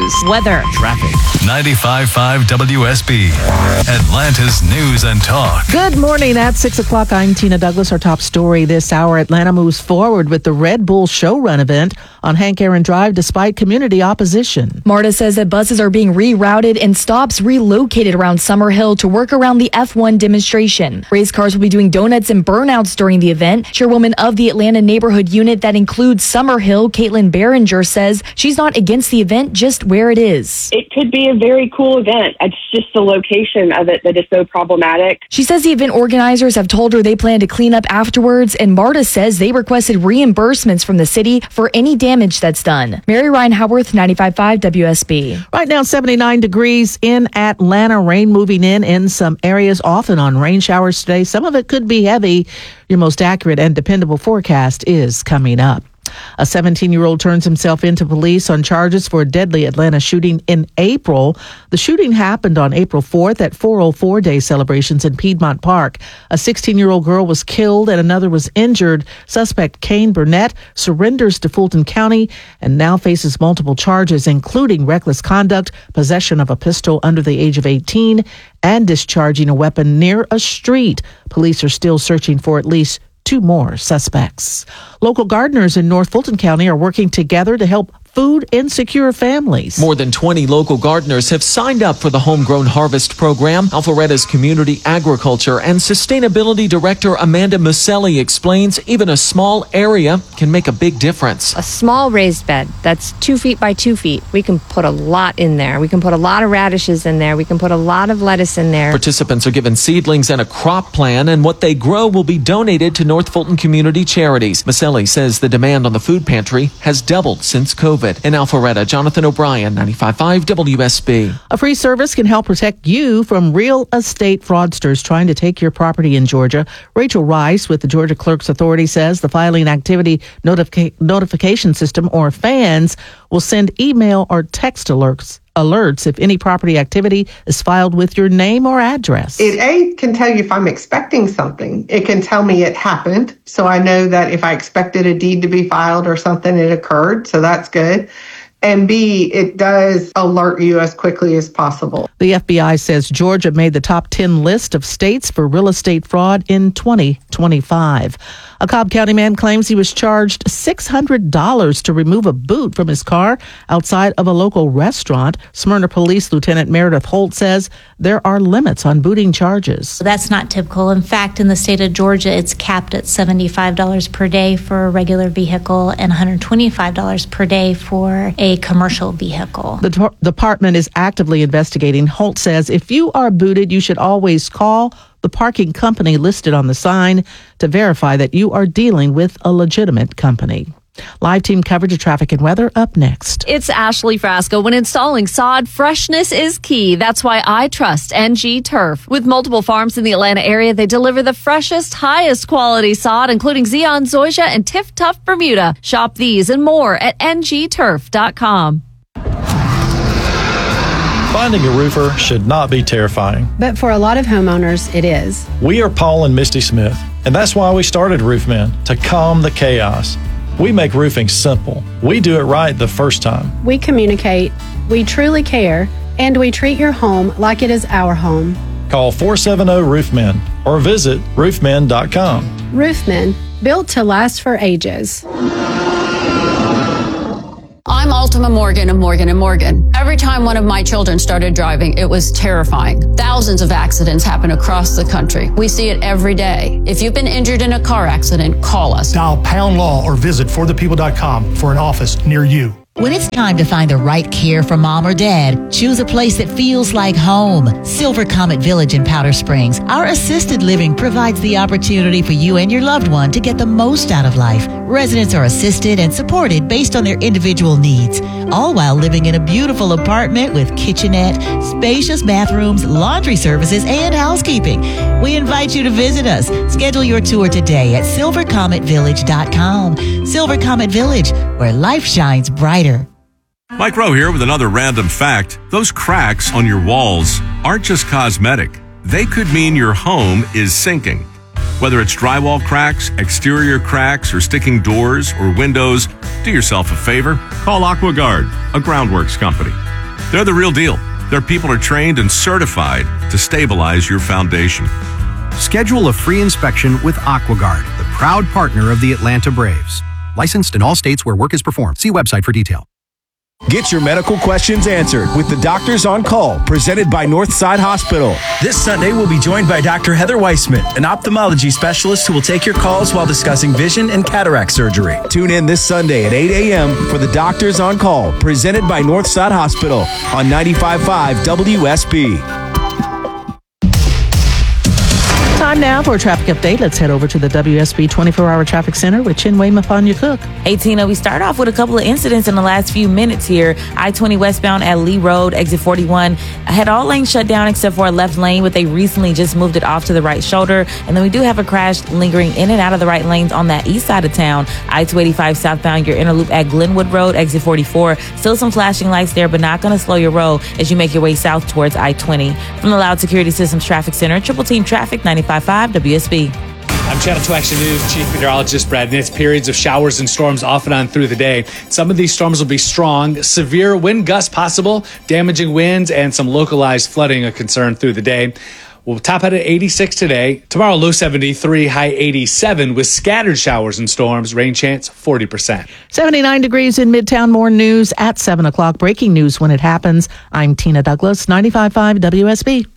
news, weather, traffic. 95.5 WSB, Atlanta's News and Talk. Good morning. At 6 o'clock, I'm Tina Douglas. Our top story this hour, Atlanta moves forward with the Red Bull Show Run event on Hank Aaron Drive despite community opposition. MARTA says that buses are being rerouted and stops relocated around Summerhill to work around the F1 demonstration. Race cars will be doing donuts and burnouts during the event. Chairwoman of the Atlanta neighborhood unit that includes Summerhill, Caitlin Behringer, says she's not against the event, just where it is. It could be a very cool event. It's just the location of it that is so problematic. She says the event organizers have told her they plan to clean up afterwards, and MARTA says they requested reimbursements from the city for any damage that's done. Mary Ryan Howarth, 95.5 WSB. Right now, 79 degrees in Atlanta. Rain moving in some areas, often on rain showers today. Some of it could be heavy. Your most accurate and dependable forecast is coming up. A 17-year-old turns himself into police on charges for a deadly Atlanta shooting in April. The shooting happened on April 4th at 404 Day celebrations in Piedmont Park. A 16-year-old girl was killed and another was injured. Suspect Kane Burnett surrenders to Fulton County and now faces multiple charges, including reckless conduct, possession of a pistol under the age of 18, and discharging a weapon near a street. Police are still searching for at least 2 more suspects. Local gardeners in North Fulton County are working together to help food insecure families. More than 20 local gardeners have signed up for the Homegrown Harvest program. Alpharetta's Community Agriculture and Sustainability Director Amanda Muselli explains even a small area can make a big difference. A small raised bed that's 2 feet by 2 feet, we can put a lot in there. We can put a lot of radishes in there. We can put a lot of lettuce in there. Participants are given seedlings and a crop plan, and what they grow will be donated to North Fulton community charities. Muselli says the demand on the food pantry has doubled since COVID. In Alpharetta, Jonathan O'Brien, 95.5 WSB. A free service can help protect you from real estate fraudsters trying to take your property in Georgia. Rachel Rice with the Georgia Clerks Authority says the Filing Activity Notification System, or FANS, will send email or text alerts if any property activity is filed with your name or address. It can tell you if I'm expecting something. It can tell me it happened, so I know that if I expected a deed to be filed or something, it occurred, so that's good. And B, it does alert you as quickly as possible. The FBI says Georgia made the top 10 list of states for real estate fraud in 2025. A Cobb County man claims he was charged $600 to remove a boot from his car outside of a local restaurant. Smyrna Police Lieutenant Meredith Holt says there are limits on booting charges. That's not typical. In fact, in the state of Georgia, it's capped at $75 per day for a regular vehicle and $125 per day for a commercial vehicle. The department is actively investigating. Holt says if you are booted, you should always call the parking company listed on the sign to verify that you are dealing with a legitimate company. Live team coverage of traffic and weather up next. It's Ashley Frasco. When installing sod, freshness is key. That's why I trust NG Turf. With multiple farms in the Atlanta area, they deliver the freshest, highest quality sod, including Zeon Zoysia and Tiff Tough Bermuda. Shop these and more at ngturf.com. Finding a roofer should not be terrifying. But for a lot of homeowners, it is. We are Paul and Misty Smith, and that's why we started Roofmen, to calm the chaos. We make roofing simple. We do it right the first time. We communicate, we truly care, and we treat your home like it is our home. Call 470-ROOFMEN or visit roofmen.com. Roofmen, built to last for ages. I'm Ultima Morgan of Morgan & Morgan. Every time one of my children started driving, it was terrifying. Thousands of accidents happen across the country. We see it every day. If you've been injured in a car accident, call us. Dial Pound Law or visit forthepeople.com for an office near you. When it's time to find the right care for mom or dad, choose a place that feels like home. Silver Comet Village in Powder Springs. Our assisted living provides the opportunity for you and your loved one to get the most out of life. Residents are assisted and supported based on their individual needs, all while living in a beautiful apartment with kitchenette, spacious bathrooms, laundry services, and housekeeping. We invite you to visit us. Schedule your tour today at silvercometvillage.com. Silver Comet Village, where life shines brighter. Mike Rowe here with another random fact. Those cracks on your walls aren't just cosmetic. They could mean your home is sinking. Whether it's drywall cracks, exterior cracks, or sticking doors or windows, do yourself a favor. Call AquaGuard, a groundworks company. They're the real deal. Their people are trained and certified to stabilize your foundation. Schedule a free inspection with AquaGuard, the proud partner of the Atlanta Braves. Licensed in all states where work is performed. See website for detail. Get your medical questions answered with the Doctors on Call, presented by Northside Hospital. This Sunday, we'll be joined by Dr. Heather Weissman, an ophthalmology specialist who will take your calls while discussing vision and cataract surgery. Tune in this Sunday at 8 a.m. for the Doctors on Call, presented by Northside Hospital on 95.5 WSB. Time now for a traffic update. Let's head over to the WSB 24-hour traffic center with Chinwe Mafanya-Cook. 18, we start off with a couple of incidents in the llast few minutes here. I-20 westbound at Lee Road, exit 41. I had all lanes shut down except for a left lane, but they recently just moved it off to the right shoulder. And then we do have a crash lingering in and out of the right lanes on that east side of town. I-285 southbound, your inner loop at Glenwood Road, exit 44. Still some flashing lights there, but not going to slow your roll as you make your way south towards I-20. From the Loud Security Systems Traffic Center, Triple Team Traffic, 95.5 WSB. I'm Channel 2 Action News Chief Meteorologist Brad Nitz. Periods of showers and storms off and on through the day. Some of these storms will be strong. Severe wind gusts possible, damaging winds, and some localized flooding a concern through the day. We'll top out at 86 today. Tomorrow, low 73, high 87 with scattered showers and storms. Rain chance 40%. 79 degrees in Midtown. More news at 7 o'clock. Breaking news when it happens. I'm Tina Douglas, 95.5 WSB.